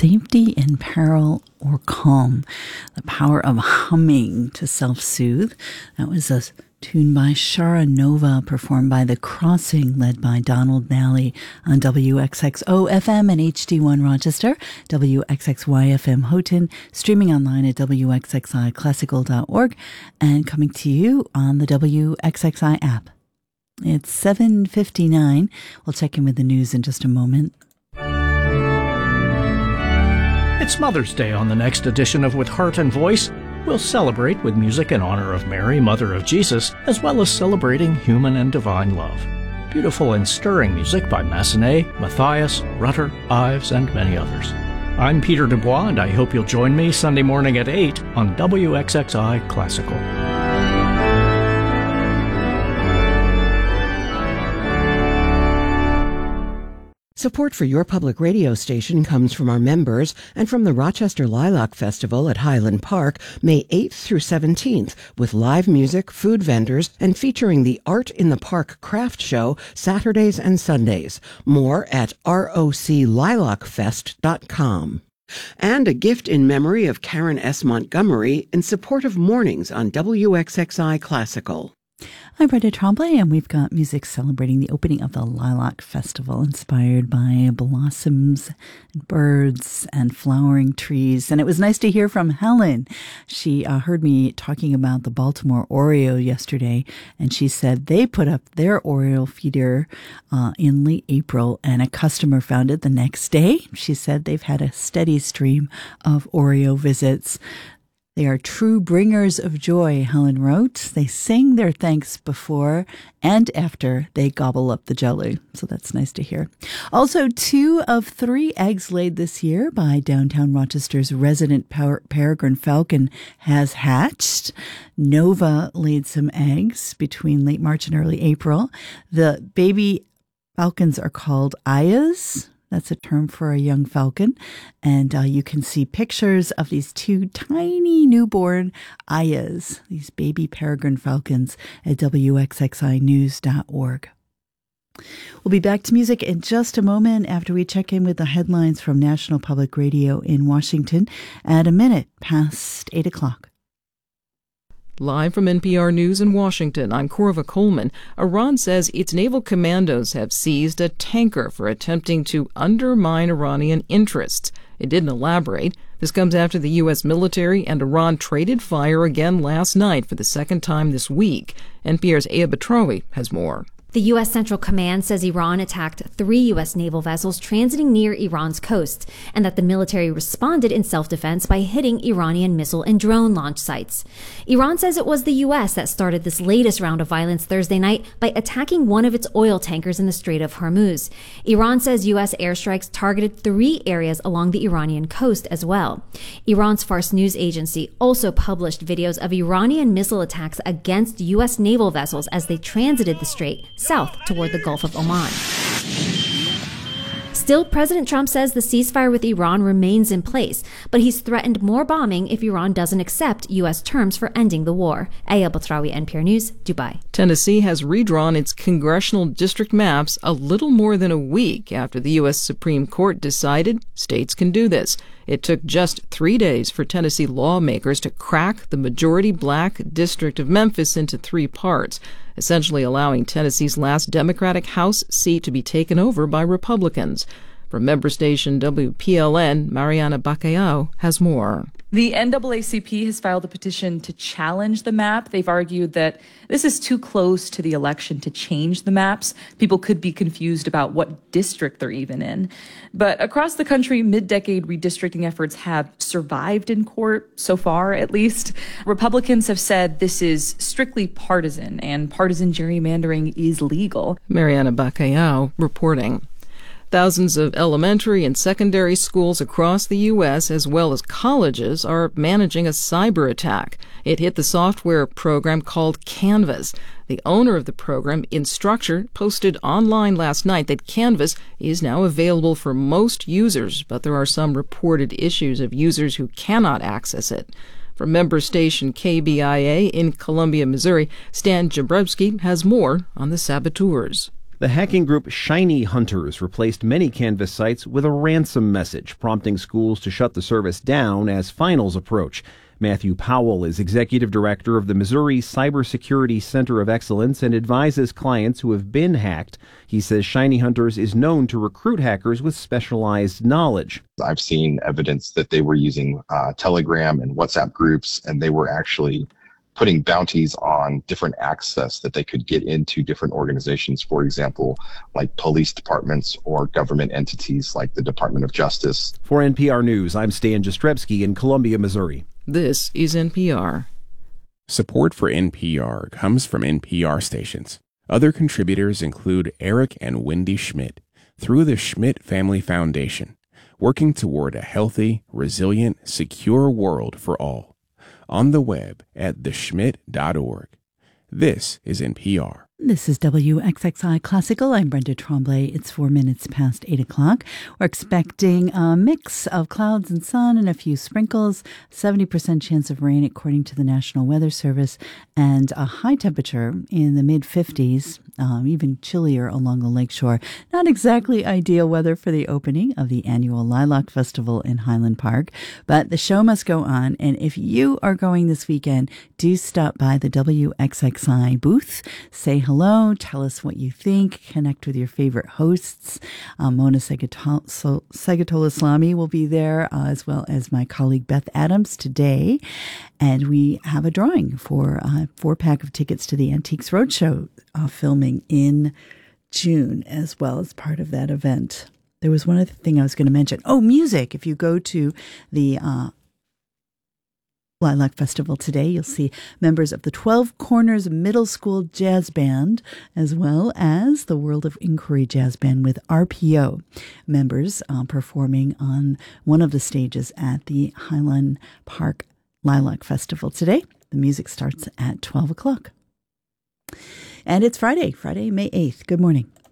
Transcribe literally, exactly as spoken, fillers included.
safety in peril or calm. The power of humming to self-soothe. That was a tune by Shara Nova, performed by The Crossing, led by Donald Nally on W X X O F M and H D one Rochester, W X X Y F M Houghton, streaming online at W X X I classical dot org, and coming to you on the W X X I app. It's seven fifty-nine. We'll check in with the news in just a moment. It's Mother's Day on the next edition of With Heart and Voice. We'll celebrate with music in honor of Mary, Mother of Jesus, as well as celebrating human and divine love. Beautiful and stirring music by Massenet, Matthias, Rutter, Ives, and many others. I'm Peter Dubois, and I hope you'll join me Sunday morning at eight on W X X I Classical. Support for your public radio station comes from our members and from the Rochester Lilac Festival at Highland Park, May eighth through seventeenth, with live music, food vendors, and featuring the Art in the Park craft show Saturdays and Sundays. More at R O C lilac fest dot com. And a gift in memory of Karen S. Montgomery in support of mornings on W X X I Classical. I'm Brenda Tremblay, and we've got music celebrating the opening of the Lilac Festival, inspired by blossoms, and birds, and flowering trees. And it was nice to hear from Helen. She uh, heard me talking about the Baltimore Oriole yesterday, and she said they put up their Oriole feeder uh, in late April, and a customer found it the next day. She said they've had a steady stream of Oriole visits. They are true bringers of joy, Helen wrote. They sing their thanks before and after they gobble up the jelly. So that's nice to hear. Also, two of three eggs laid this year by downtown Rochester's resident peregrine falcon has hatched. Nova laid some eggs between late March and early April. The baby falcons are called ayas. That's a term for a young falcon. And uh, you can see pictures of these two tiny newborn ayas, these baby peregrine falcons, at W X X I news dot org. We'll be back to music in just a moment after we check in with the headlines from National Public Radio in Washington at a minute past eight o'clock. Live from N P R News in Washington, I'm Corva Coleman. Iran says its naval commandos have seized a tanker for attempting to undermine Iranian interests. It didn't elaborate. This comes after the U S military and Iran traded fire again last night for the second time this week. N P R's Aya Batrawi has more. The U S Central Command says Iran attacked three U S naval vessels transiting near Iran's coast, and that the military responded in self-defense by hitting Iranian missile and drone launch sites. Iran says it was the U S that started this latest round of violence Thursday night by attacking one of its oil tankers in the Strait of Hormuz. Iran says U S airstrikes targeted three areas along the Iranian coast as well. Iran's Fars news agency also published videos of Iranian missile attacks against U S naval vessels as they transited the strait south toward the Gulf of Oman. Still, President Trump says the ceasefire with Iran remains in place, but he's threatened more bombing if Iran doesn't accept U S terms for ending the war. Aya Batrawi, N P R News, Dubai. Tennessee has redrawn its congressional district maps a little more than a week after the U S Supreme Court decided states can do this. It took just three days for Tennessee lawmakers to crack the majority black district of Memphis into three parts, essentially allowing Tennessee's last Democratic House seat to be taken over by Republicans. From member station W P L N, Mariana Bacallao has more. The N double A C P has filed a petition to challenge the map. They've argued that this is too close to the election to change the maps. People could be confused about what district they're even in. But across the country, mid-decade redistricting efforts have survived in court, so far at least. Republicans have said this is strictly partisan, and partisan gerrymandering is legal. Mariana Bacallao reporting. Thousands of elementary and secondary schools across the U S, as well as colleges, are managing a cyber attack. It hit the software program called Canvas. The owner of the program, Instructure, posted online last night that Canvas is now available for most users, but there are some reported issues of users who cannot access it. From member station K B I A in Columbia, Missouri, Stan Jabrebski has more on the saboteurs. The hacking group Shiny Hunters replaced many Canvas sites with a ransom message, prompting schools to shut the service down as finals approach. Matthew Powell is executive director of the Missouri Cybersecurity Center of Excellence and advises clients who have been hacked. He says Shiny Hunters is known to recruit hackers with specialized knowledge. I've seen evidence that they were using uh, Telegram and WhatsApp groups, and they were actually putting bounties on different access that they could get into different organizations, for example, like police departments or government entities like the Department of Justice. For N P R News, I'm Stan Jastrzebski in Columbia, Missouri. This is N P R. Support for N P R comes from N P R stations. Other contributors include Eric and Wendy Schmidt through the Schmidt Family Foundation, working toward a healthy, resilient, secure world for all. On the web at the schmidt dot org. This is N P R. This is W X X I Classical. I'm Brenda Tremblay. It's four minutes past eight o'clock. We're expecting a mix of clouds and sun and a few sprinkles, seventy percent chance of rain according to the National Weather Service, and a high temperature in the mid fifties, um, even chillier along the lakeshore. Not exactly ideal weather for the opening of the annual Lilac Festival in Highland Park, but the show must go on. And if you are going this weekend, do stop by the W X X I booth. Say hello, tell us what you think, connect with your favorite hosts. Um, Mona Segatola-Slami will be there, uh, as well as my colleague Beth Adams today. And we have a drawing for a four-pack of tickets to the Antiques Roadshow uh, filming in June, as well as part of that event. There was one other thing I was going to mention. Oh, music. If you go to the uh, Lilac Festival today, you'll see members of the twelve Corners Middle School Jazz Band, as well as the World of Inquiry Jazz Band with R P O members uh, performing on one of the stages at the Highland Park Lilac Festival today. The music starts at twelve o'clock. And it's Friday, Friday, May eighth. Good morning.